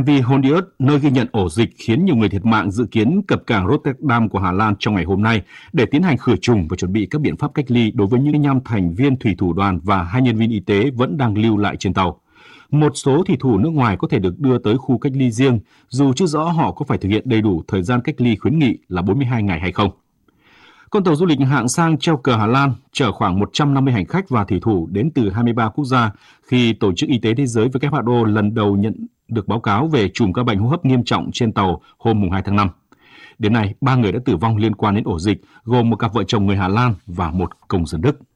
MV Hondius, nơi ghi nhận ổ dịch khiến nhiều người thiệt mạng, dự kiến cập cảng Rotterdam của Hà Lan trong ngày hôm nay để tiến hành khử trùng và chuẩn bị các biện pháp cách ly đối với những 5 thành viên thủy thủ đoàn và 2 nhân viên y tế vẫn đang lưu lại trên tàu. Một số thủy thủ nước ngoài có thể được đưa tới khu cách ly riêng, dù chưa rõ họ có phải thực hiện đầy đủ thời gian cách ly khuyến nghị là 42 ngày hay không. Con tàu du lịch hạng sang treo cờ Hà Lan chở khoảng 150 hành khách và thủy thủ đến từ 23 quốc gia khi Tổ chức Y tế Thế giới WHO lần đầu nhận được báo cáo về chùm ca bệnh hô hấp nghiêm trọng trên tàu hôm 2 tháng 5. Đến nay, 3 người đã tử vong liên quan đến ổ dịch, gồm một cặp vợ chồng người Hà Lan và một công dân Đức.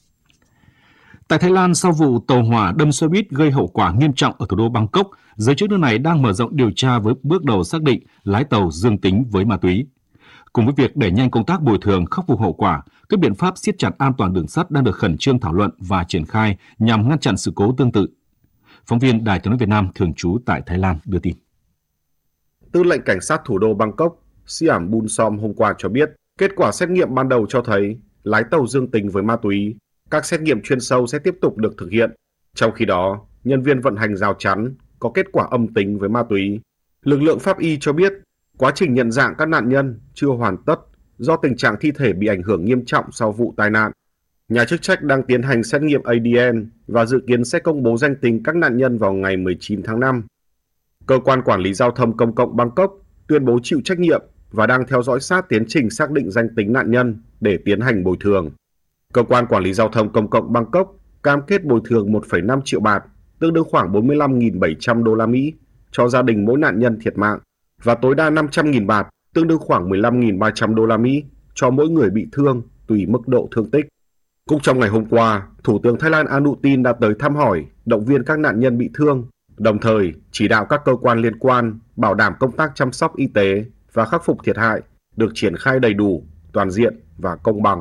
Tại Thái Lan, sau vụ tàu hỏa đâm xe buýt gây hậu quả nghiêm trọng ở thủ đô Bangkok, giới chức nước này đang mở rộng điều tra với bước đầu xác định lái tàu dương tính với ma túy. Cùng với việc đẩy nhanh công tác bồi thường khắc phục hậu quả, các biện pháp siết chặt an toàn đường sắt đang được khẩn trương thảo luận và triển khai nhằm ngăn chặn sự cố tương tự. Phóng viên Đài Tiếng nói Việt Nam thường trú tại Thái Lan đưa tin. Tư lệnh cảnh sát thủ đô Bangkok, Siam Bunsom hôm qua cho biết, kết quả xét nghiệm ban đầu cho thấy lái tàu dương tính với ma túy. Các xét nghiệm chuyên sâu sẽ tiếp tục được thực hiện. Trong khi đó, nhân viên vận hành rào chắn có kết quả âm tính với ma túy. Lực lượng pháp y cho biết, quá trình nhận dạng các nạn nhân chưa hoàn tất do tình trạng thi thể bị ảnh hưởng nghiêm trọng sau vụ tai nạn. Nhà chức trách đang tiến hành xét nghiệm ADN và dự kiến sẽ công bố danh tính các nạn nhân vào ngày 19 tháng 5. Cơ quan quản lý giao thông công cộng Bangkok tuyên bố chịu trách nhiệm và đang theo dõi sát tiến trình xác định danh tính nạn nhân để tiến hành bồi thường. Cơ quan quản lý giao thông công cộng Bangkok cam kết bồi thường 1,5 triệu baht, tương đương khoảng 45.700 đô la Mỹ cho gia đình mỗi nạn nhân thiệt mạng và tối đa 500.000 baht, tương đương khoảng 15.300 đô la Mỹ cho mỗi người bị thương tùy mức độ thương tích. Cũng trong ngày hôm qua, Thủ tướng Thái Lan Anutin đã tới thăm hỏi, động viên các nạn nhân bị thương, đồng thời chỉ đạo các cơ quan liên quan bảo đảm công tác chăm sóc y tế và khắc phục thiệt hại được triển khai đầy đủ, toàn diện và công bằng.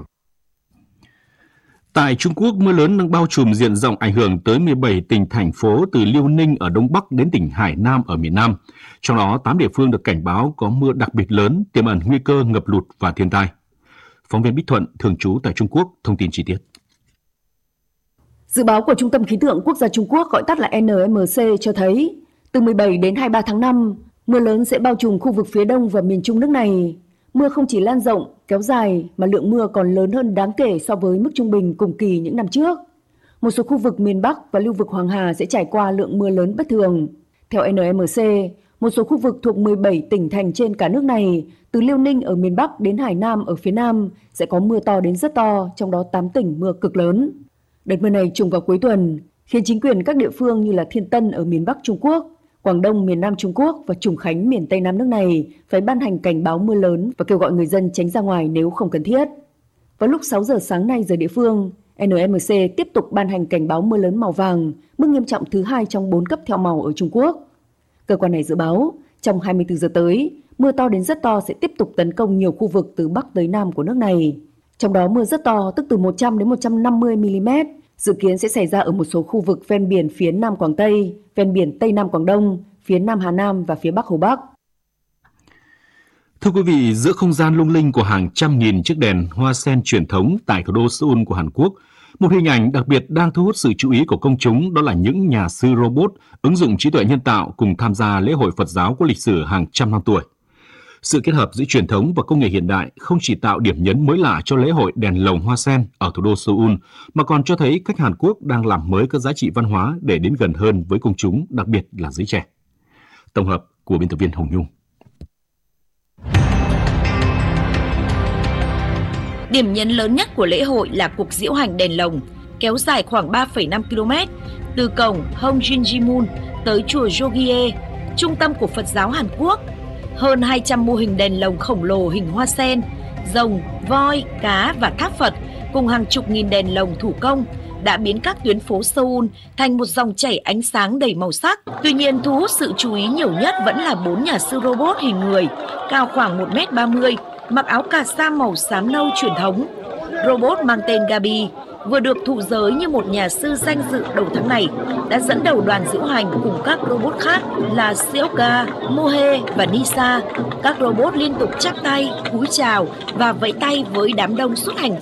Tại Trung Quốc, mưa lớn đang bao trùm diện rộng ảnh hưởng tới 17 tỉnh, thành phố từ Liêu Ninh ở Đông Bắc đến tỉnh Hải Nam ở miền Nam. Trong đó, 8 địa phương được cảnh báo có mưa đặc biệt lớn, tiềm ẩn nguy cơ ngập lụt và thiên tai. Phóng viên Bích Thuận, thường trú tại Trung Quốc, thông tin chi tiết. Dự báo của Trung tâm Khí tượng Quốc gia Trung Quốc gọi tắt là NMC cho thấy, từ 17 đến 23 tháng 5, mưa lớn sẽ bao trùm khu vực phía đông và miền Trung nước này. Mưa không chỉ lan rộng, kéo dài mà lượng mưa còn lớn hơn đáng kể so với mức trung bình cùng kỳ những năm trước. Một số khu vực miền Bắc và lưu vực Hoàng Hà sẽ trải qua lượng mưa lớn bất thường. Theo NMC, một số khu vực thuộc 17 tỉnh thành trên cả nước này, từ Liêu Ninh ở miền Bắc đến Hải Nam ở phía Nam sẽ có mưa to đến rất to, trong đó 8 tỉnh mưa cực lớn. Đợt mưa này trùng vào cuối tuần, khiến chính quyền các địa phương như là Thiên Tân ở miền Bắc Trung Quốc, Quảng Đông miền Nam Trung Quốc và Trùng Khánh miền Tây Nam nước này phải ban hành cảnh báo mưa lớn và kêu gọi người dân tránh ra ngoài nếu không cần thiết. Vào lúc 6 giờ sáng nay giờ địa phương, NMC tiếp tục ban hành cảnh báo mưa lớn màu vàng, mức nghiêm trọng thứ 2 trong 4 cấp theo màu ở Trung Quốc. Cơ quan này dự báo, trong 24 giờ tới, mưa to đến rất to sẽ tiếp tục tấn công nhiều khu vực từ Bắc tới Nam của nước này. Trong đó mưa rất to, tức từ 100 đến 150 mm, dự kiến sẽ xảy ra ở một số khu vực ven biển phía Nam Quảng Tây, ven biển Tây Nam Quảng Đông, phía Nam Hà Nam và phía Bắc Hồ Bắc. Thưa quý vị, giữa không gian lung linh của hàng trăm nghìn chiếc đèn hoa sen truyền thống tại thủ đô Seoul của Hàn Quốc, một hình ảnh đặc biệt đang thu hút sự chú ý của công chúng, đó là những nhà sư robot ứng dụng trí tuệ nhân tạo cùng tham gia lễ hội Phật giáo có lịch sử hàng trăm năm tuổi. Sự kết hợp giữa truyền thống và công nghệ hiện đại không chỉ tạo điểm nhấn mới lạ cho lễ hội đèn lồng hoa sen ở thủ đô Seoul, mà còn cho thấy cách Hàn Quốc đang làm mới các giá trị văn hóa để đến gần hơn với công chúng, đặc biệt là giới trẻ. Tổng hợp của biên tập viên Hồng Nhung. Điểm nhấn lớn nhất của lễ hội là cuộc diễu hành đèn lồng, kéo dài khoảng 3,5 km, từ cổng Hongjinjimun tới chùa Jogye, trung tâm của Phật giáo Hàn Quốc. Hơn 200 mô hình đèn lồng khổng lồ hình hoa sen, rồng, voi, cá và tháp Phật cùng hàng chục nghìn đèn lồng thủ công đã biến các tuyến phố Seoul thành một dòng chảy ánh sáng đầy màu sắc. Tuy nhiên, thu hút sự chú ý nhiều nhất vẫn là 4 nhà sư robot hình người, cao khoảng 1m30, mặc áo cà sa màu xám nâu truyền thống. Robot mang tên Gabi vừa được thụ giới như một nhà sư danh dự đầu tháng này đã dẫn đầu đoàn diễu hành cùng các robot khác là Seoka, Mohe và Nisa. Các robot liên tục chắp tay, cúi chào và vẫy tay với đám đông suốt hành